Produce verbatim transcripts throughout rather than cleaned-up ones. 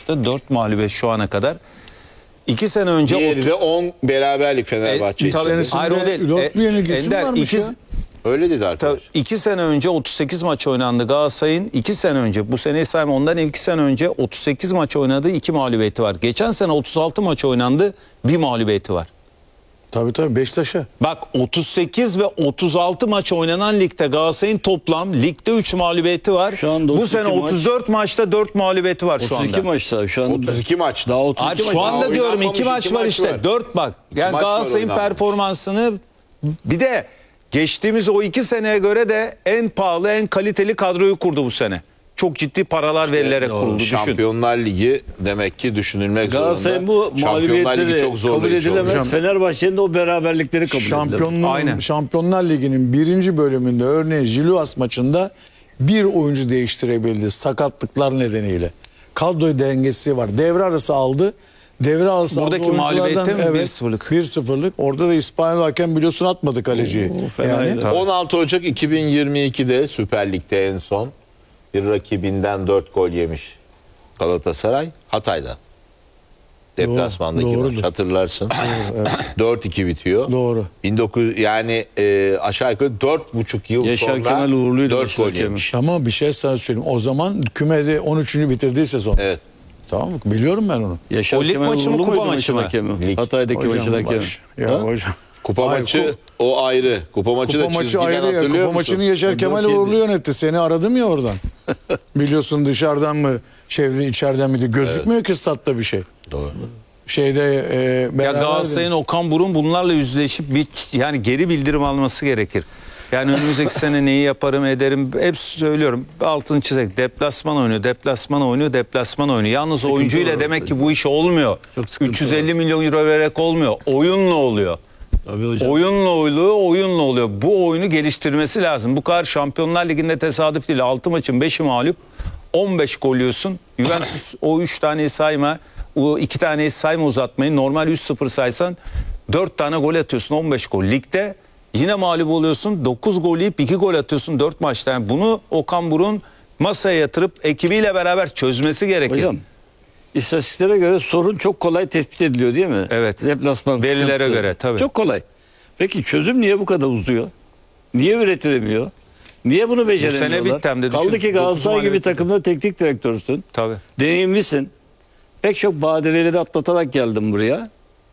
maçta dört mağlubiyet şu ana kadar. iki sene önce... Diğeri de on beraberlik Fenerbahçe. E, tabii, hayır o değil. dört bir yenilgisi Ender, varmış iki, ya. Öyle dedi arkadaş. iki sene önce otuz sekiz maç oynandı. Galatasaray'ın iki sene önce, bu seneyi sayma, ondan iki sene önce otuz sekiz maç oynadığı iki mağlubiyeti var. Geçen sene otuz altı maç oynandı, bir mağlubiyeti var. Tabii tabii Beşiktaş'a. Bak otuz sekiz ve otuz altı maç oynanan ligde Galatasaray'ın toplam ligde üç mağlubiyeti var. Şu anda bu sene maç, otuz dört maçta dört mağlubiyeti var şu anda. otuz iki maçta şu anda. otuz iki maç. Daha otuz iki Abi maç. şu anda Daha diyorum oynanmamış iki maç iki var maç işte. var. Dört bak. Yani maç var Galatasaray'ın oynanmış. performansını, bir de geçtiğimiz o iki seneye göre de en pahalı, en kaliteli kadroyu kurdu bu sene. Çok ciddi paralar verilerek Doğru. kuruldu. Düşün. Şampiyonlar Ligi demek ki düşünülmek Galatasaray'ın zorunda. bu Şampiyonlar Ligi mağlubiyetleri çok kabul zorlayıcı edilemez. olacak. Fenerbahçe'nin de o beraberlikleri kabul edilemez. Şampiyonluğun, Aynen. Şampiyonlar Ligi'nin birinci bölümünde örneğin Jiluas maçında bir oyuncu değiştirebildi sakatlıklar nedeniyle. Kadro dengesi var. Devre arası aldı. Devre arası Buradaki aldı mağlubiyette oyunculardan- mi evet, bir sıfırlık? bir sıfırlık. Orada da İspanyol hakem biliyorsun atmadı kaleciyi. Oo, fenaydı. Yani. on altı Ocak iki bin yirmi ikide Süper Lig'de en son bir rakibinden dört gol yemiş Galatasaray Hatay'da. Deplasmandaki Doğrudur. maç hatırlarsın. dört iki bitiyor. Doğru. bin dokuz yüz yani e, aşağı yukarı dört buçuk yıl Yaşar sonra Kemal Uğurlu'ydu dört Yaşar gol Kemal. yemiş. Ama bir şey sana söyleyeyim. O zaman kümede on üçüncü bitirdiği sezon. Evet. Tamam mı? Biliyorum ben onu. Yaşar O lig Kemal maçı mı, Uğurlu kupa muydu maçı mı? maçın hakemi? Lig. Hatay'daki maçın hakemi. baş- Ya Ha? hocam. Kupa Hayır, maçı ku- o ayrı. Kupa maçı Kupa da maçı çizgiden ayrı ya. hatırlıyor Kupa musun? maçını Yaşar Kemal dört yedi. Uğurlu yönetti. Seni aradım ya oradan. Biliyorsun dışarıdan mı, çevre içeriden miydi? Gözükmüyor ki statta bir şey. Doğru. Şeyde e, Ya beraberdi. Galatasaray'ın Okan Buruk'un bunlarla yüzleşip bir, yani geri bildirim alması gerekir. Yani önümüzdeki sene neyi yaparım ederim hep söylüyorum. Altını çizerek deplasman oynuyor, deplasman oynuyor, deplasman oynuyor. Yalnız Sıkıntı oyuncuyla var demek orada. ki bu iş olmuyor. Çok sıkıntı üç yüz elli milyon euro vererek olmuyor. Oyunla oluyor. Tabii hocam. Oyunla oluyor, oyunla oluyor. Bu oyunu geliştirmesi lazım. Bu kadar Şampiyonlar Ligi'nde tesadüf değil. altı maçın beşi mağlup. on beş gol yiyorsun. Juventus o üç taneyi sayma. O iki taneyi sayma uzatmayı. Normal üç sıfır saysan dört tane gol atıyorsun, on beş gol. Ligde yine mağlup oluyorsun. dokuz gol yiyip iki gol atıyorsun dört maçta. Yani bunu Okan Buruk'un masaya yatırıp ekibiyle beraber çözmesi gerekir. Hocam istatistiklere göre sorun çok kolay tespit ediliyor değil mi? Evet. Deplasman Verilere sıkıntısı. göre, tabii. Çok kolay. Peki çözüm niye bu kadar uzuyor? Niye üretilemiyor? Niye bunu beceremiyorlar? bitti hem de düşün. Kaldı ki Galatasaray dokuz gibi mağlubiyet takımda teknik direktörsün. Tabii. Deneyimlisin. Pek çok badireleri atlatarak geldim buraya.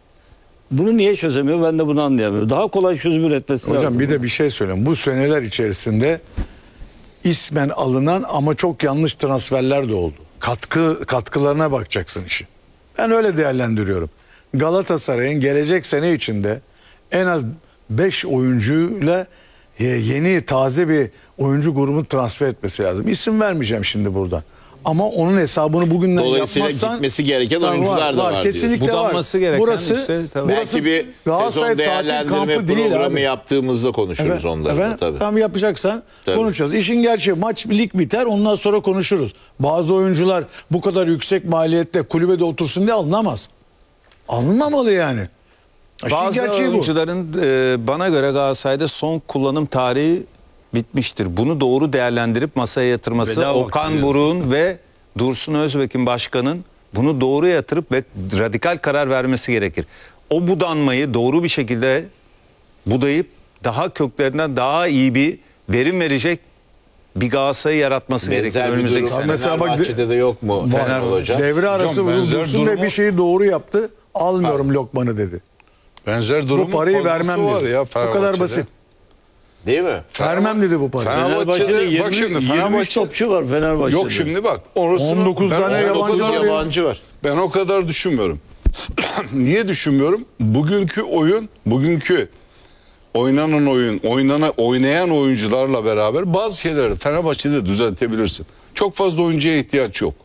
Bunu niye çözemiyor? Ben de bunu anlayamıyorum. Daha kolay çözüm üretmesi lazım. Hocam bir de bir şey söyleyeyim. Bu seneler içerisinde ismen alınan ama çok yanlış transferler de oldu. Katkı katkılarına bakacaksın işin. Ben öyle değerlendiriyorum. Galatasaray'ın gelecek sene içinde en az beş oyuncuyla e, yeni taze bir oyuncu grubu transfer etmesi lazım. İsim vermeyeceğim şimdi buradan. Ama onun hesabını bugünden Dolayısıyla yapmazsan gitmesi gereken Tamam, oyuncular da var diyorsun. Kesinlikle Budanması var. gereken burası, işte, tabii. burası Belki bir Galatasaray sezon tatil değerlendirme kampı değil programı abi. yaptığımızda konuşuruz Evet, onları efendim, da tabii. Tam yapacaksan Tabii. konuşacağız. İşin gerçeği maç lig biter ondan sonra konuşuruz. Bazı oyuncular bu kadar yüksek maliyette kulübede otursun diye alınamaz. Alınmamalı yani. İşin Bazı gerçeği bu. oyuncuların e, bana göre Galatasaray'da son kullanım tarihi bitmiştir. Bunu doğru değerlendirip masaya yatırması Veda vakti Okan diyorsun. Buruk'un ve Dursun Özbek'in başkanın bunu doğru yatırıp ve radikal karar vermesi gerekir. O budanmayı doğru bir şekilde budayıp daha köklerinden daha iyi bir verim verecek bir Galatasaray'ı yaratması gerekir Benzer bir önümüzdeki durum sene. Mesela bak- Fenerbahçe'de de yok mu? Var. Fener Hocam. Devre arası Hocam benzer vurulsun ve durumu- bir şeyi doğru yaptı. Almıyorum lokmanı dedi. Benzer durumun Bu parayı fazlası vermem var dedi. ya O kadar Fenerbahçe'de. basit. Değil mi? Vermem dedi bu parayı. Fenerbahçe'de Fenerbahçe'de bak yirmi, şimdi yirmi üç Fenerbahçe topçu var Fenerbahçe'de. yok şimdi bak. Orasını on dokuz ben tane o- yabancı o kadar- var ya. Yabancı var. Ben o kadar düşünmüyorum. Niye düşünmüyorum? Bugünkü oyun, bugünkü oynanan oyun, oynana, oynayan oyuncularla beraber bazı şeyleri Fenerbahçe'de düzeltebilirsin. Çok fazla oyuncuya ihtiyaç yok.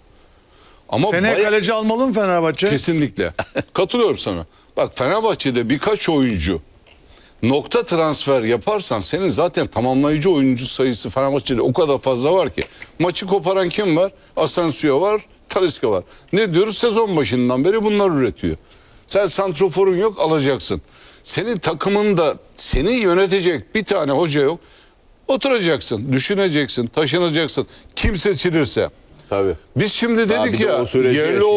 Ama Seneye bayağı- kaleci almalı mı Fenerbahçe? kesinlikle. Katılıyorum sana. Bak Fenerbahçe'de birkaç oyuncu nokta transfer yaparsan senin zaten tamamlayıcı oyuncu sayısı Fenerbahçe'de o kadar fazla var ki. Maçı koparan kim var? Asensio var, Talisca var. Ne diyoruz? Sezon başından beri bunlar üretiyor. Sen santroforun yok, alacaksın. Senin takımında seni yönetecek bir tane hoca yok. Oturacaksın, düşüneceksin, taşınacaksın. Kim seçilirse. Tabii. Biz şimdi Daha dedik bir de ya o süreci yerli yaşayacak.